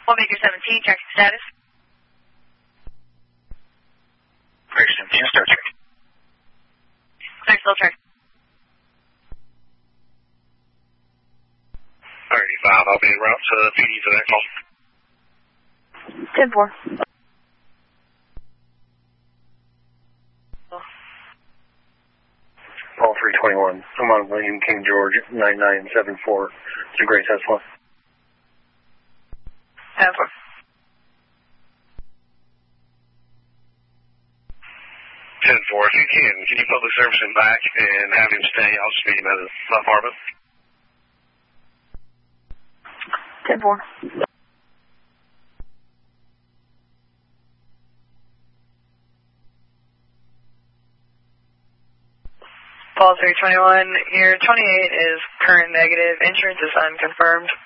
1 Baker 17, tracking status. Baker 17, start check. Clear, still check. 35, I'll be en route to PD for that call. 10-4. All 321. I'm on William King George 9974. It's a great Tesla. 10-4. 10-4. If you can you public service him back and have him stay? I'll just meet him at the apartment. 10-4. Paul 321, your 28 is current negative. Insurance is unconfirmed.